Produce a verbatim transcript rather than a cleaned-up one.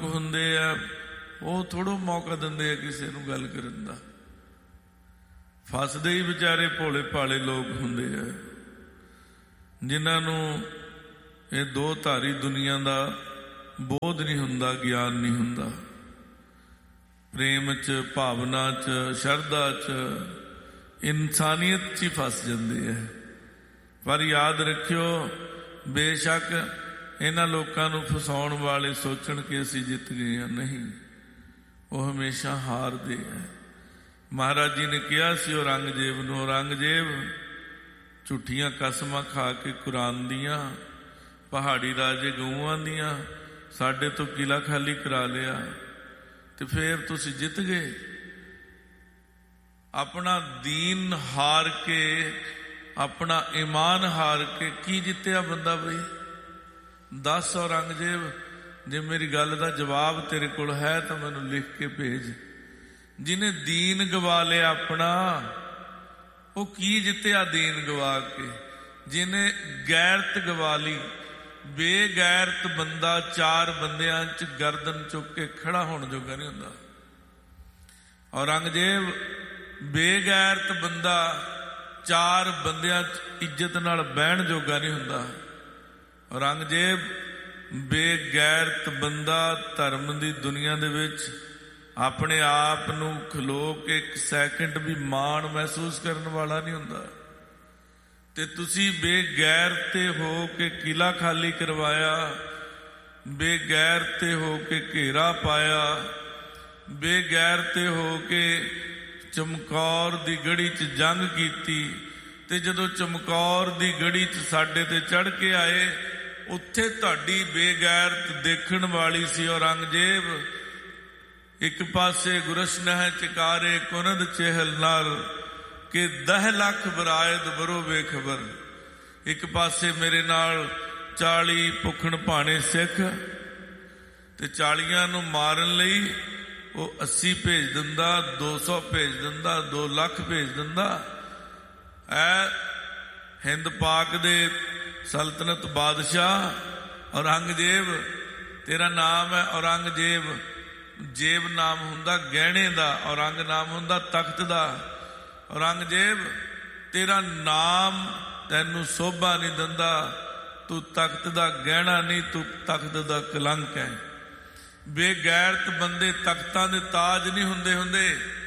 ਹੁੰਦੇ ਆ ਉਹ ਥੋੜ੍ਹਾ ਮੌਕਾ ਦਿੰਦੇ ਆ ਕਿਸੇ ਨੂੰ ਗੱਲ ਕਰਨ ਦਾ। ਫਸਦੇ ਹੀ ਵਿਚਾਰੇ ਭੋਲੇ ਭਾਲੇ ਲੋਕ ਹੁੰਦੇ ਆ ਜਿਨ੍ਹਾਂ ਨੂੰ ਇਹ ਦੋ ਧਾਰੀ ਦੁਨੀਆ ਦਾ ਬੋਧ ਨਹੀਂ ਹੁੰਦਾ, ਗਿਆਨ ਨਹੀਂ ਹੁੰਦਾ। ਪ੍ਰੇਮ 'ਚ, ਭਾਵਨਾ 'ਚ, ਸ਼ਰਧਾ 'ਚ, ਇਨਸਾਨੀਅਤ 'ਚ ਹੀ ਫਸ ਜਾਂਦੇ ਆ। ਪਰ ਯਾਦ ਰੱਖਿਓ, ਬੇਸ਼ੱਕ ਇਹਨਾਂ ਲੋਕਾਂ ਨੂੰ ਫਸਾਉਣ ਵਾਲੇ ਸੋਚਣ ਕਿ ਅਸੀਂ ਜਿੱਤ ਗਏ ਹਾਂ, ਨਹੀਂ, ਉਹ ਹਮੇਸ਼ਾ ਹਾਰਦੇ ਆ। ਮਹਾਰਾਜ ਜੀ ਨੇ ਕਿਹਾ ਸੀ ਔਰੰਗਜ਼ੇਬ ਨੂੰ, ਔਰੰਗਜ਼ੇਬ ਝੂਠੀਆਂ ਕਸਮਾਂ ਖਾ ਕੇ ਕੁਰਾਨ ਦੀਆਂ, ਪਹਾੜੀ ਰਾਜੇ ਗਊਆਂ ਦੀਆਂ ਸਾਡੇ ਤੋਂ ਕਿਲਾ ਖਾਲੀ ਕਰਾ ਲਿਆ ਤੇ ਫਿਰ ਤੁਸੀਂ ਜਿੱਤ ਗਏ। ਆਪਣਾ ਦੀਨ ਹਾਰ ਕੇ, ਆਪਣਾ ਈਮਾਨ ਹਾਰ ਕੇ ਕੀ ਜਿੱਤਿਆ ਬੰਦਾ ਬਈ? ਦੱਸ ਔਰੰਗਜ਼ੇਬ, ਜੇ ਮੇਰੀ ਗੱਲ ਦਾ ਜਵਾਬ ਤੇਰੇ ਕੋਲ ਹੈ ਤਾਂ ਮੈਨੂੰ ਲਿਖ ਕੇ ਭੇਜ। ਜਿਹਨੇ ਦੀਨ ਗਵਾ ਲਿਆ ਆਪਣਾ, ਉਹ ਕੀ ਜਿੱਤਿਆ ਦੀਨ ਗਵਾ ਕੇ? ਜਿਹਨੇ ਗੈਰਤ ਗਵਾ ਲਈ, ਬੇਗੈਰਤ ਬੰਦਾ ਚਾਰ ਬੰਦਿਆਂ 'ਚ ਗਰਦਨ ਚੁੱਕ ਕੇ ਖੜਾ ਹੋਣ ਜੋਗਾ ਨਹੀਂ ਹੁੰਦਾ। ਔਰੰਗਜ਼ੇਬ ਬੇਗੈਰਤ ਬੰਦਾ ਚਾਰ ਬੰਦਿਆਂ 'ਚ ਇੱਜ਼ਤ ਨਾਲ ਬਹਿਣ ਜੋਗਾ ਨਹੀਂ ਹੁੰਦਾ। ਔਰੰਗਜ਼ੇਬ ਬੇਗੈਰਤ ਬੰਦਾ ਧਰਮ ਦੀ ਦੁਨੀਆ ਦੇ ਵਿੱਚ ਆਪਣੇ ਆਪ ਨੂੰ ਖਲੋ ਕੇ ਇੱਕ ਸੈਕਿੰਡ ਵੀ ਮਾਣ ਮਹਿਸੂਸ ਕਰਨ ਵਾਲਾ ਨਹੀਂ ਹੁੰਦਾ। ਤੇ ਤੁਸੀਂ ਬੇਗੈਰਤੇ ਹੋ ਕੇ ਕਿਲਾ ਖਾਲੀ ਕਰਵਾਇਆ, ਬੇਗੈਰਤੇ ਹੋ ਕੇ ਘੇਰਾ ਪਾਇਆ, ਬੇਗੈਰਤੇ ਹੋ ਕੇ ਚਮਕੌਰ ਦੀ ਗੜੀ 'ਚ ਜੰਗ ਕੀਤੀ। ਤੇ ਜਦੋਂ ਚਮਕੌਰ ਦੀ ਗੜੀ 'ਚ ਸਾਡੇ ਤੇ ਚੜ੍ਹ ਕੇ ਆਏ, ਉੱਥੇ ਤੁਹਾਡੀ ਬੇਗੈਰਤ ਦੇਖਣ ਵਾਲੀ ਸੀ ਔਰੰਗਜ਼ੇਬ। ਇੱਕ ਪਾਸੇ ਗੁਰਸ਼ਨਹਿ ਚਕਾਰੇ ਕੁਨਦ ਚਹਿਲ ਨਾਲ ਕਿ ਦਹ ਲੱਖ ਬਰਾਇਦ ਬਰੋ ਬੇਖਬਰ। ਇੱਕ ਪਾਸੇ ਮੇਰੇ ਨਾਲ ਚਾਲੀ ਭੁੱਖਣ ਭਾਣੇ ਸਿੱਖ, ਤੇ ਚਾਲੀਆਂ ਨੂੰ ਮਾਰਨ ਲਈ ਉਹ ਅੱਸੀ ਭੇਜ ਦਿੰਦਾ, ਦੋ ਸੌ ਭੇਜ ਦਿੰਦਾ, ਦੋ ਲੱਖ ਭੇਜ ਦਿੰਦਾ। ਐ ਹਿੰਦ ਪਾਕ ਦੇ ਸਲਤਨਤ ਬਾਦਸ਼ਾਹ ਔਰੰਗਜ਼ੇਬ, ਤੇਰਾ ਨਾਮ ਹੈ ਔਰੰਗਜ਼ੇਬ। ਜੇਬ ਨਾਮ ਹੁੰਦਾ ਗਹਿਣੇ ਦਾ, ਔਰੰਗ ਨਾਮ ਹੁੰਦਾ ਤਖਤ ਦਾ। ਔਰੰਗਜ਼ੇਬ ਤੇਰਾ ਨਾਮ ਤੈਨੂੰ ਸੋਭਾ ਨਹੀਂ ਦਿੰਦਾ, ਤੂੰ ਤਖਤ ਦਾ ਗਹਿਣਾ ਨਹੀਂ, ਤੂੰ ਤਖਤ ਦਾ ਕਲੰਕ ਹੈ। ਬੇਗੈਰਤ ਬੰਦੇ ਤਖਤਾਂ ਦੇ ਤਾਜ ਨਹੀਂ ਹੁੰਦੇ ਹੁੰਦੇ।